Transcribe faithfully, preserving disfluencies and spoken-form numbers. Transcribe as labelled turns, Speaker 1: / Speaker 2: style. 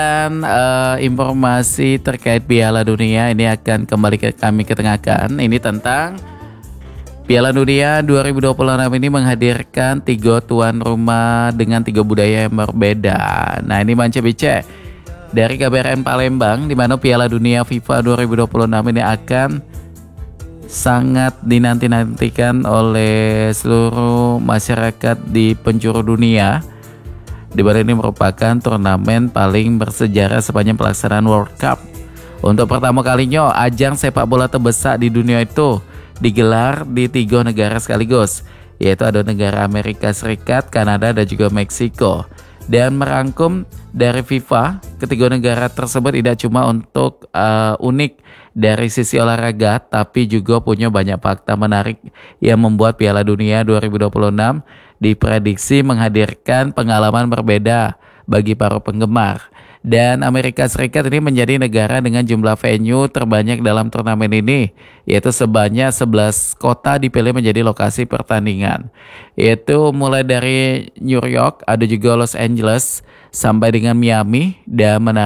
Speaker 1: Dan eh, informasi terkait Piala Dunia ini akan kembali ke kami ketengahkan. Ini tentang Piala Dunia dua ribu dua puluh enam ini menghadirkan tiga tuan rumah dengan tiga budaya yang berbeda. Nah, ini Manca Bice dari K B R N Palembang, di mana Piala Dunia FIFA dua ribu dua puluh enam ini akan sangat dinanti-nantikan oleh seluruh masyarakat di penjuru dunia, di mana ini merupakan turnamen paling bersejarah sepanjang pelaksanaan World Cup. Untuk pertama kalinya, ajang sepak bola terbesar di dunia itu digelar di tiga negara sekaligus, yaitu ada negara Amerika Serikat, Kanada, dan juga Meksiko. Dan merangkum dari FIFA, ketiga negara tersebut tidak cuma untuk uh, unik dari sisi olahraga, tapi juga punya banyak fakta menarik yang membuat Piala Dunia dua ribu dua puluh enam diprediksi menghadirkan pengalaman berbeda bagi para penggemar. Dan Amerika Serikat ini menjadi negara dengan jumlah venue terbanyak dalam turnamen ini, yaitu sebanyak sebelas kota dipilih menjadi lokasi pertandingan, yaitu mulai dari New York, ada juga Los Angeles, sampai dengan Miami, dan